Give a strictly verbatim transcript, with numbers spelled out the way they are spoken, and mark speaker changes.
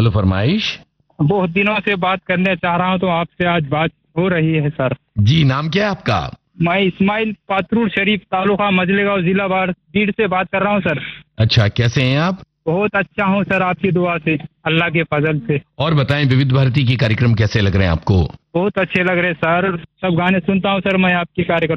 Speaker 1: Hello, फरमाइश।
Speaker 2: बहुत दिनों से बात करने चाह रहा हूँ तो आपसे आज बात हो रही है सर।
Speaker 1: जी, नाम क्या है आपका?
Speaker 2: मैं इस्माइल पात्रुर शरीफ, तालुका मजलेगांव, जिला बीड़ से बात कर रहा हूँ सर।
Speaker 1: अच्छा, कैसे हैं आप?
Speaker 2: बहुत अच्छा हूँ सर, आपकी दुआ से, अल्लाह के फजल से।
Speaker 1: और बताएं, विविध भारती के कार्यक्रम कैसे लग रहे हैं आपको?
Speaker 2: बहुत अच्छे लग रहे सर, सब गाने सुनता हूँ सर मैं आपके कार्यक्रम।